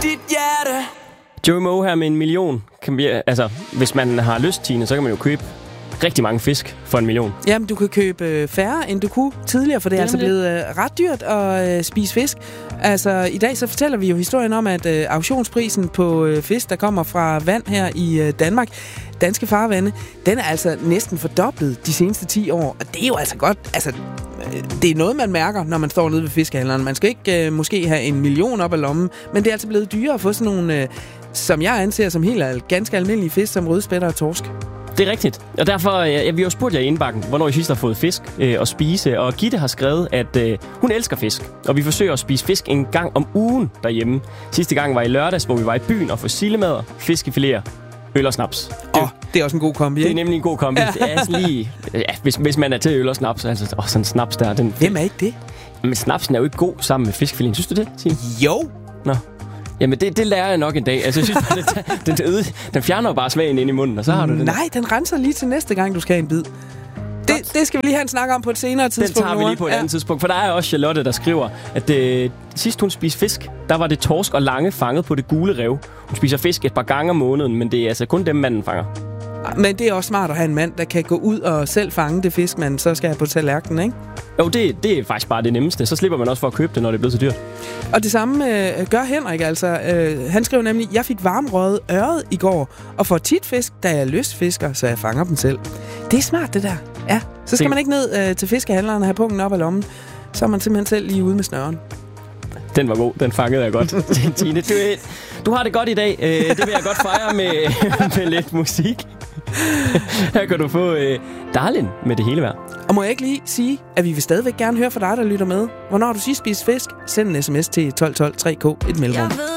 dit hjerte. Joey Moe her med 1 million. Altså, hvis man har lyst, Tine, så kan man jo købe rigtig mange fisk for 1 million. Jamen, du kan købe færre, end du kunne tidligere, for det er altså blevet ret dyrt at spise fisk. Altså, i dag så fortæller vi jo historien om, at auktionsprisen på fisk, der kommer fra vand her i Danmark, danske farvande, den er altså næsten fordoblet de seneste 10 år. Og det er jo altså godt, altså det er noget, man mærker, når man står nede ved fiskehandleren. Man skal ikke måske have 1 million op ad lommen, men det er altså blevet dyrere at få sådan nogle, som jeg anser som helt ganske almindelige fisk, som rødspætter og torsk. Det er rigtigt. Og derfor, vi har jo spurgt jer i indbakken, hvornår I sidst har fået fisk at spise. Og Gitte har skrevet, at hun elsker fisk. Og vi forsøger at spise fisk en gang om ugen derhjemme. Sidste gang var i lørdags, hvor vi var i byen og få sildemad, fiskefiléer, øl og snaps. Det er også en god kombi, ikke? Det er nemlig en god kombi. Ja. Det er altså lige, hvis man er til øl og snaps, altså sådan en snaps der. Hvem er ikke det? Men snapsen er jo ikke god sammen med fiskefiléen. Synes du det, Tine? Jo. Nå. Jamen, det lærer jeg nok en dag. Altså, jeg synes bare, den fjerner jo bare smagen ind i munden, og så har du den. Nej, den renser lige til næste gang, du skal have en bid. Det skal vi lige have en snak om på et senere tidspunkt. Den tager vi lige på et andet tidspunkt, for der er også Charlotte, der skriver, at sidst hun spiste fisk, der var det torsk og lange fanget på det gule rev. Hun spiser fisk et par gange om måneden, men det er altså kun dem, manden fanger. Men det er også smart at have en mand, der kan gå ud og selv fange det fisk, man så skal have på tallerkenen, ikke? Jo, det er faktisk bare det nemmeste. Så slipper man også for at købe det, når det er blevet så dyrt. Og det samme gør Henrik, altså. Han skrev nemlig, jeg fik varmrøget øret i går, og får tit fisk, da jeg er lystfisker, så jeg fanger dem selv. Det er smart, det der. Ja, så skal man ikke ned til fiskehandleren og have pungen op ad lommen. Så er man simpelthen selv lige ude med snøren. Den var god. Den fangede jeg godt. Tine, du har det godt i dag. Det vil jeg godt fejre med lidt musik. Her kan du få Darlin med Det hele værd. Og må jeg ikke lige sige, at vi vil stadigvæk gerne høre fra dig, der lytter med. Hvornår har du sidst spist fisk? Send en sms til 1212 3K, et mellemrum.